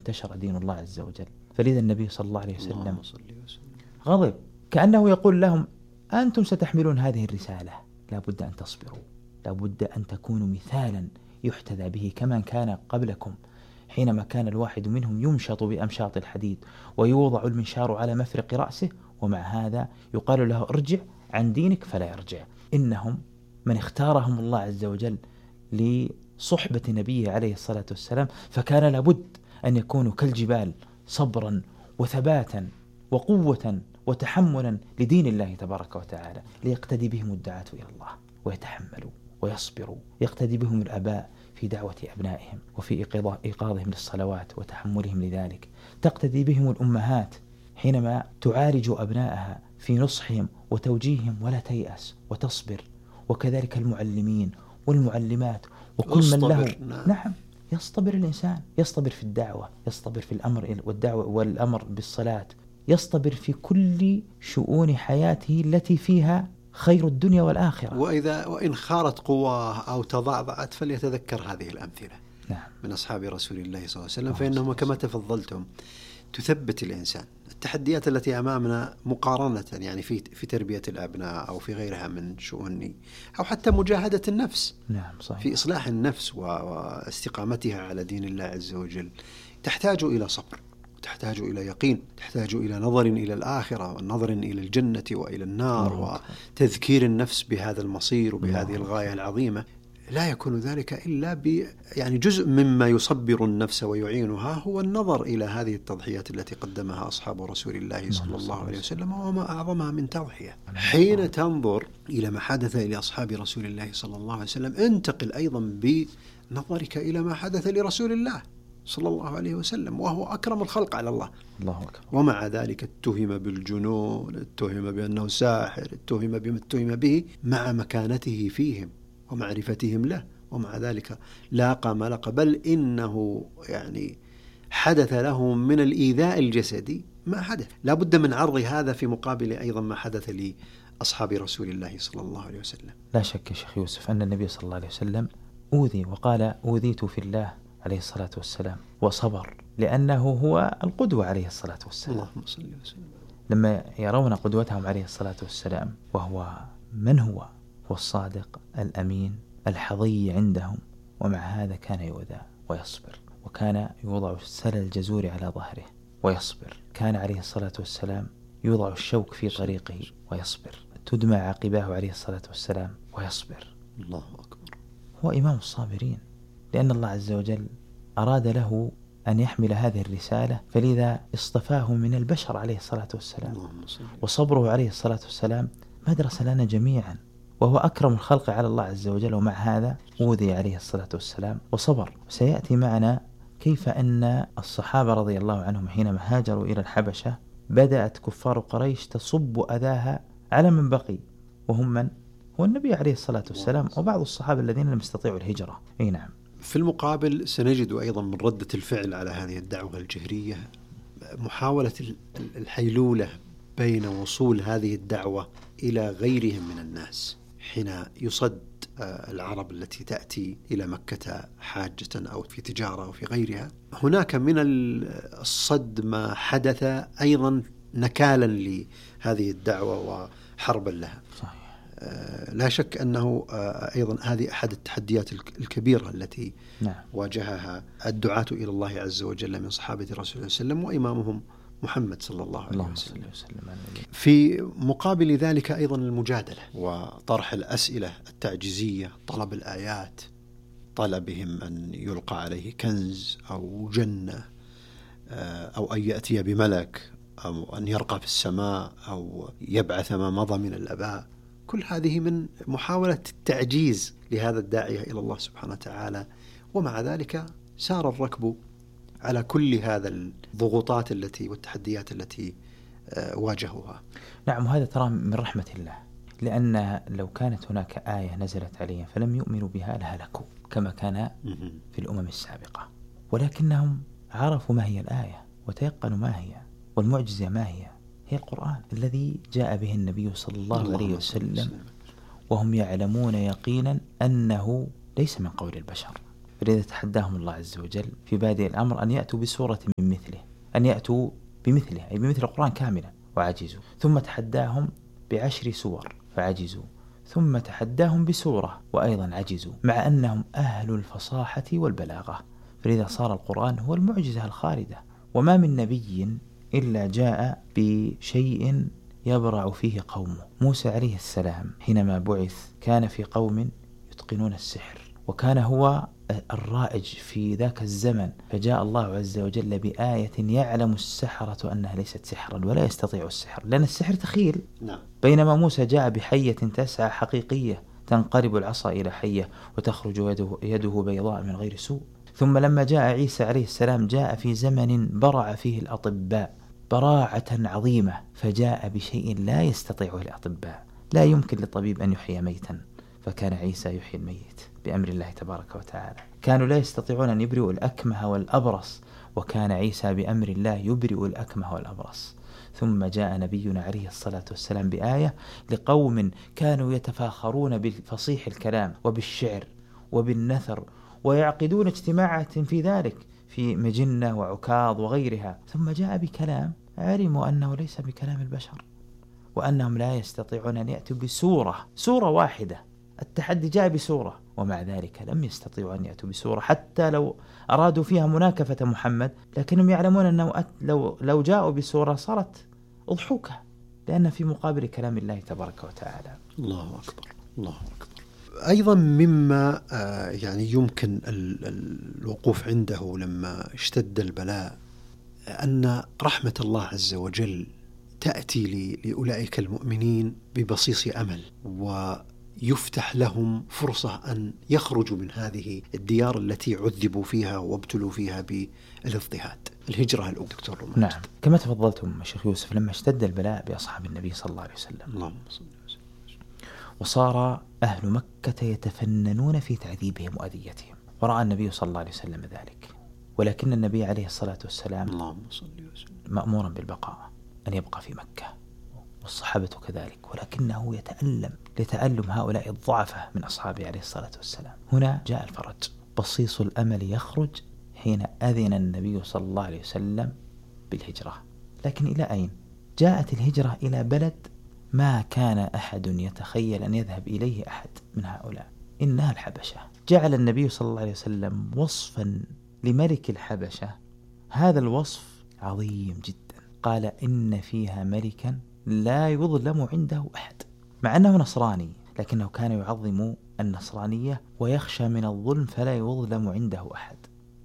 انتشر دين الله عز وجل. فلذا النبي صلى الله عليه وسلم غضب، كأنه يقول لهم أنتم ستحملون هذه الرسالة، لا بد أن تصبروا، لا بد أن تكونوا مثالا يحتذى به كما كان قبلكم، حينما كان الواحد منهم يمشط بأمشاط الحديد ويوضع المنشار على مفرق رأسه، ومع هذا يقال له ارجع عن دينك فلا يرجع. إنهم من اختارهم الله عز وجل لصحبة نبيه عليه الصلاة والسلام، فكان لابد أن يكونوا كالجبال صبرا وثباتا وقوة وتحملا لدين الله تبارك وتعالى، ليقتدي بهم الدعاة إلى الله ويتحملوا ويصبروا، يقتدي بهم الآباء في دعوة أبنائهم وفي إيقاظهم للصلوات وتحملهم لذلك، تقتدي بهم الأمهات حينما تعالج أبنائها في نصحهم وتوجيههم ولا تيأس وتصبر، وكذلك المعلمين والمعلمات وكل من له. نعم، يصطبر الإنسان، يصطبر في الدعوة، يصطبر في الأمر والدعوة والأمر بالصلاة، يصطبر في كل شؤون حياته التي فيها خير الدنيا والآخرة. وإن خارت قواه أو تضعضعت فليتذكر هذه الأمثلة. نعم. من أصحاب رسول الله صلى الله عليه وسلم، فإنهم كما تفضلتم تثبت الإنسان. التحديات التي أمامنا مقارنة يعني في تربية الأبناء أو في غيرها من شؤون أو حتى مجاهدة النفس. نعم صحيح. في إصلاح النفس واستقامتها على دين الله عز وجل تحتاج إلى صبر، تحتاج إلى يقين، تحتاج إلى نظر إلى الآخرة ونظر إلى الجنة وإلى النار وتذكير النفس بهذا المصير وبهذه الغاية العظيمة. لا يكون ذلك إلا يعني جزء مما يصبر النفس ويعينها هو النظر إلى هذه التضحيات التي قدمها أصحاب رسول الله صلى الله عليه وسلم، وما أعظمها من تضحية. حين تنظر إلى ما حدث لأصحاب رسول الله صلى الله عليه وسلم، انتقل أيضا بنظرك إلى ما حدث لرسول الله صلى الله عليه وسلم، وهو أكرم الخلق على الله. الله أكبر. ومع ذلك اتهم بالجنون، اتهم بأنه ساحر، اتهم بما اتهم به مع مكانته فيهم ومعرفتهم له، ومع ذلك لاقى ما لقى، بل إنه يعني حدث له من الإيذاء الجسدي ما حدث. لا بد من عرض هذا في مقابل أيضا ما حدث لأصحاب رسول الله صلى الله عليه وسلم. لا شك يا شيخ يوسف أن النبي صلى الله عليه وسلم أوذي، وقال أوذيت في الله عليه الصلاة والسلام، وصبر لأنه هو القدوة عليه الصلاة والسلام. اللهم صل وسلم. لما يرون قدوتهم عليه الصلاة والسلام، وهو من هو الصادق الأمين الحظي عندهم، ومع هذا كان يؤذى ويصبر، وكان يوضع سل الجزور على ظهره ويصبر، كان عليه الصلاة والسلام يوضع الشوك في طريقه ويصبر، تدمع عقباه عليه الصلاة والسلام ويصبر. الله أكبر. هو إمام الصابرين، لأن الله عز وجل أراد له أن يحمل هذه الرسالة، فلذا اصطفاه من البشر عليه الصلاة والسلام. وصبره عليه الصلاة والسلام مدرسة لنا جميعا، وهو أكرم الخلق على الله عز وجل، ومع هذا أوذي عليه الصلاة والسلام وصبر. سيأتي معنا كيف أن الصحابة رضي الله عنهم حينما هاجروا إلى الحبشة بدأت كفار قريش تصب أذاها على من بقي، وهم من؟ هو النبي عليه الصلاة والسلام وبعض الصحابة الذين لم يستطيعوا الهجرة. أي نعم. في المقابل سنجد أيضا من ردة الفعل على هذه الدعوة الجهرية محاولة الحيلولة بين وصول هذه الدعوة إلى غيرهم من الناس، حين يصد العرب التي تأتي إلى مكة حاجة أو في تجارة أو في غيرها. هناك من الصد ما حدث أيضا نكالا لهذه الدعوة وحربا لها. صحيح. لا شك أنه أيضا هذه أحد التحديات الكبيرة التي واجهها الدعاة إلى الله عز وجل من صحابة رسول الله صلى الله عليه وسلم، وإمامهم محمد صلى الله عليه وسلم. في مقابل ذلك أيضا المجادلة وطرح الأسئلة التعجيزية، طلب الآيات، طلبهم أن يلقى عليه كنز أو جنة، أو أن يأتي بملك، أو أن يرقى في السماء، أو يبعث ما مضى من الآباء. كل هذه من محاولة التعجيز لهذا الداعية إلى الله سبحانه وتعالى، ومع ذلك سار الركب على كل هذا الضغوطات التي والتحديات التي واجهوها. نعم، وهذا ترى من رحمة الله، لأن لو كانت هناك آية نزلت عليهم فلم يؤمنوا بها لهلكوا كما كان في الأمم السابقة، ولكنهم عرفوا ما هي الآية وتيقنوا ما هي، والمعجزة ما هي القرآن الذي جاء به النبي صلى الله عليه وسلم، وهم يعلمون يقينا أنه ليس من قول البشر، فلذا تحداهم الله عز وجل في بادئ الأمر أن يأتوا بسورة من مثله، أن يأتوا بمثله أي بمثل القرآن كاملا وعجزوا، ثم تحداهم ب10 سور فعجزوا، ثم تحداهم بسورة وأيضا عجزوا، مع أنهم أهل الفصاحة والبلاغة. فلذا صار القرآن هو المعجزة الخالدة. وما من نبي إلا جاء بشيء يبرع فيه قومه. موسى عليه السلام حينما بعث كان في قوم يتقنون السحر، وكان هو الرائج في ذاك الزمن، فجاء الله عز وجل بآية يعلم السحرة أنها ليست سحرا ولا يستطيع السحر، لأن السحر تخيل. بينما موسى جاء بحية تسعى حقيقية، تنقلب العصا إلى حية وتخرج يده بيضاء من غير سوء. ثم لما جاء عيسى عليه السلام جاء في زمن برع فيه الأطباء براعة عظيمة، فجاء بشيء لا يستطيعه الأطباء، لا يمكن للطبيب أن يحيي ميتا، فكان عيسى يحيي الميت بأمر الله تبارك وتعالى. كانوا لا يستطيعون أن يبرئوا الأكمه والأبرص، وكان عيسى بأمر الله يبرئ الأكمه والأبرص. ثم جاء نبينا عليه الصلاة والسلام بآية لقوم كانوا يتفاخرون بالفصيح الكلام وبالشعر وبالنثر، ويعقدون اجتماعات في ذلك في مجنة وعكاظ وغيرها، ثم جاء بكلام علموا أنه ليس بكلام البشر، وأنهم لا يستطيعون أن يأتوا بسورة واحدة. التحدي جاء بسورة، ومع ذلك لم يستطيعوا أن يأتوا بسورة، حتى لو أرادوا فيها مناكفة محمد، لكنهم يعلمون أنه لو جاءوا بسورة صارت أضحوكة، لأن في مقابل كلام الله تبارك وتعالى. الله أكبر، الله أكبر. أيضا مما يعني يمكن الوقوف عنده لما اشتد البلاء، أن رحمة الله عز وجل تأتي لأولئك المؤمنين ببصيص أمل، ويفتح لهم فرصة أن يخرجوا من هذه الديار التي عذبوا فيها وابتلوا فيها بالاضطهاد. الهجرة الأولى دكتور رماد. نعم، كما تفضلتم شيخ يوسف، لما اشتد البلاء بأصحاب النبي صلى الله عليه وسلم، اللهم صل وسلم، وصار أهل مكة يتفننون في تعذيبهم وأذيتهم، ورأى النبي صلى الله عليه وسلم ذلك، ولكن النبي عليه الصلاة والسلام اللهم صل وسلم مأمورا بالبقاء، أن يبقى في مكة، والصحابة كذلك، ولكنه يتألم لتألم هؤلاء الضعفة من أصحابه عليه الصلاة والسلام. هنا جاء الفرج، بصيص الأمل يخرج حين أذن النبي صلى الله عليه وسلم بالهجرة. لكن إلى أين؟ جاءت الهجرة إلى بلد ما كان أحد يتخيل أن يذهب إليه أحد من هؤلاء، إنها الحبشة. جعل النبي صلى الله عليه وسلم وصفا لملك الحبشة، هذا الوصف عظيم جدا، قال إن فيها ملكا لا يظلم عنده أحد، مع أنه نصراني لكنه كان يعظم النصرانية ويخشى من الظلم فلا يظلم عنده أحد.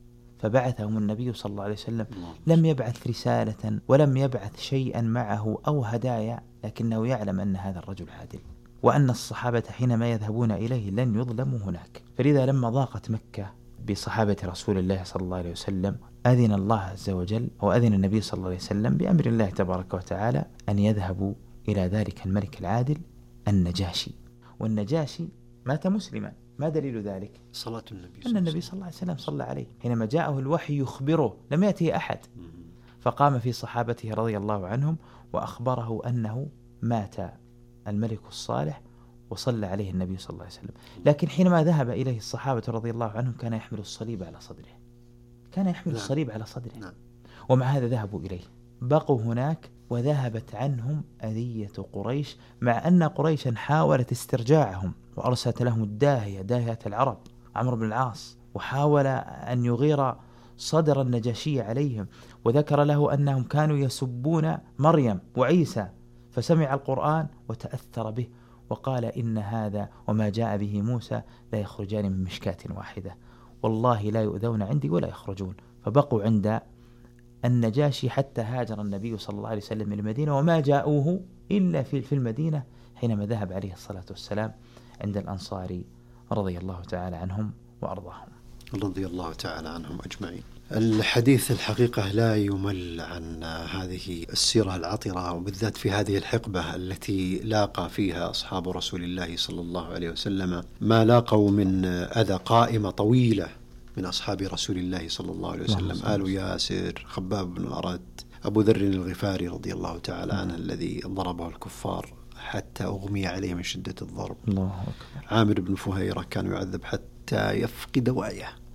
فبعثهم النبي صلى الله عليه وسلم، لم يبعث رسالة ولم يبعث شيئا معه أو هدايا، لكنه يعلم أن هذا الرجل عادل، وأن الصحابة حينما يذهبون إليه لن يظلموا هناك. فلذا لما ضاقت مكة بصحابة رسول الله صلى الله عليه وسلم، أذن الله عز وجل وأذن النبي صلى الله عليه وسلم بأمر الله تبارك وتعالى أن يذهبوا إلى ذلك الملك العادل النجاشي. والنجاشي مات مسلما. ما دليل ذلك؟ صلاة النبي أن النبي صلى الله عليه وسلم صلى عليه حينما جاءه الوحي يخبره، لم يأتيه أحد، فقام في صحابته رضي الله عنهم وأخبره أنه مات الملك الصالح وصلى عليه النبي صلى الله عليه وسلم. لكن حينما ذهب إليه الصحابة رضي الله عنهم كان يحمل الصليب على صدره، كان يحمل الصليب على صدره، ومع هذا ذهبوا إليه، بقوا هناك، وذهبت عنهم أذية قريش، مع أن قريشا حاولت استرجاعهم وأرسلت لهم الداهية، داهية العرب عمرو بن العاص، وحاول أن يغير صدر النجاشي عليهم، وذكر له أنهم كانوا يسبون مريم وعيسى، فسمع القرآن وتأثر به وقال إن هذا وما جاء به موسى لا يخرجان من مشكاة واحدة، والله لا يؤذون عندي ولا يخرجون. فبقوا عند النجاشي حتى هاجر النبي صلى الله عليه وسلم من المدينة، وما جاءوه إلا في المدينة حينما ذهب عليه الصلاة والسلام عند الأنصار رضي الله تعالى عنهم وأرضاهم. رضي الله تعالى عنهم أجمعين. الحديث الحقيقة لا يمل عن هذه السيرة العطرة، وبالذات في هذه الحقبة التي لاقى فيها أصحاب رسول الله صلى الله عليه وسلم ما لاقوا من أذى. قائمة طويلة من أصحاب رسول الله صلى الله عليه وسلم، آل ياسر، خباب بن الأرد، أبو ذر الغفاري رضي الله تعالى عنه الذي ضربه الكفار حتى أغمي عليه من شدة الضرب، الله أكبر. عامر بن فهيرة كان يعذب حتى يفقد وعيه،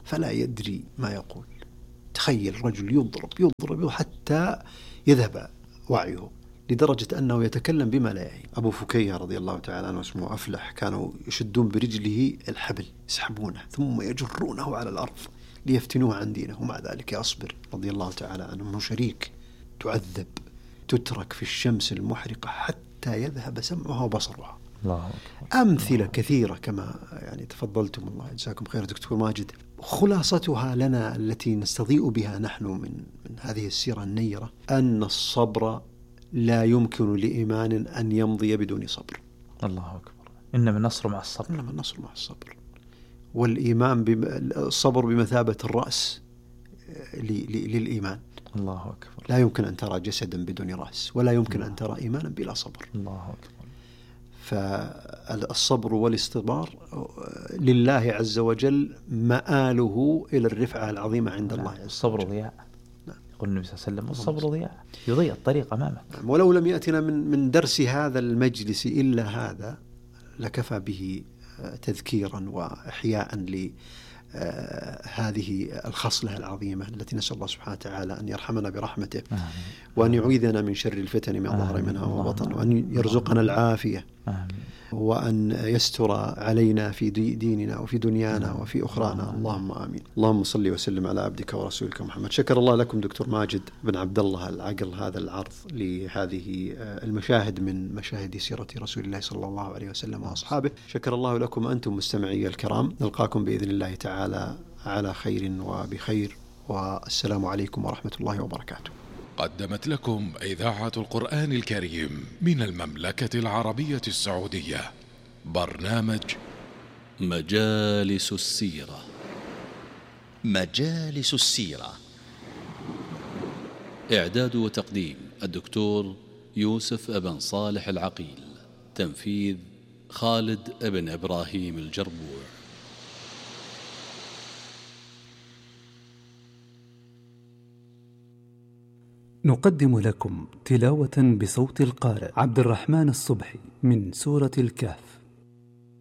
فلا يدري ما يقول. تخيل رجل يضرب حتى يذهب وعيه، لدرجة أنه يتكلم بما لا يعي. أبو فكية رضي الله تعالى عنه اسمه أفلح، كانوا يشدون برجله الحبل يسحبونه ثم يجرونه على الأرض ليفتنوه عن دينه، ومع ذلك يصبر رضي الله تعالى عنه. شريك تعذب، تترك في الشمس المحرقة حتى يذهب سمعها وبصرها. الله أكبر. أمثلة كثيرة كما يعني تفضلتم، الله يجزاكم خير دكتور ماجد. خلاصتها لنا التي نستضيء بها نحن من هذه السيرة النيرة أن الصبر لا يمكن لإيمان أن يمضي بدون صبر. الله أكبر. إنما النصر مع الصبر. إنما النصر مع الصبر. والإيمان الصبر بمثابة الرأس للإيمان. الله أكبر. لا يمكن أن ترى جسدا بدون رأس، ولا يمكن أن ترى إيمانا بلا صبر. الله أكبر. فالصبر والاصطبار لله عز وجل مآله إلى الرفعة العظيمة عند الله عز وجل. الصبر ضياء. يقول النبي صلى الله عليه وسلم الصبر ضياء، يضيء الطريق أمامك. ولو لم يأتنا من درس هذا المجلس إلا هذا لكفى به تذكيرا وإحياء هذه الخصلة العظيمة التي نسأل الله سبحانه وتعالى أن يرحمنا برحمته، وأن يعيذنا من شر الفتن ما ظهر منها وبطن، وأن يرزقنا العافية، وأن يستر علينا في ديننا وفي دنيانا وفي أخرانا. اللهم آمين. اللهم صل وسلم على عبدك ورسولك محمد. شكر الله لكم دكتور ماجد بن عبد الله العقل هذا العرض لهذه المشاهد من مشاهد سيرة رسول الله صلى الله عليه وسلم وأصحابه. شكر الله لكم أنتم مستمعي الكرام. نلقاكم بإذن الله تعالى على خير وبخير، والسلام عليكم ورحمة الله وبركاته. قدمت لكم إذاعة القرآن الكريم من المملكة العربية السعودية برنامج مجالس السيرة. مجالس السيرة، إعداد وتقديم الدكتور يوسف ابن صالح العقيل، تنفيذ خالد ابن إبراهيم الجربوع. نقدم لكم تلاوة بصوت القارئ عبد الرحمن الصبحي من سورة الكهف.